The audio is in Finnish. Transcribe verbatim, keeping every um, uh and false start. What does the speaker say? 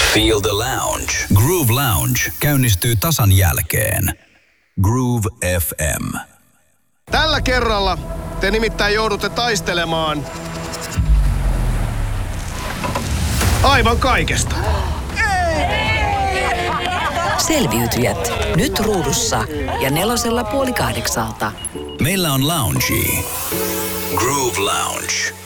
Feel the lounge. Groove Lounge käynnistyy tasan jälkeen. Groove F M. Tällä kerralla te nimittäin joudutte taistelemaan aivan kaikesta. Selviytyjät nyt ruudussa ja nelosella puoli kahdeksalta. Meillä on lounge. Groove Lounge.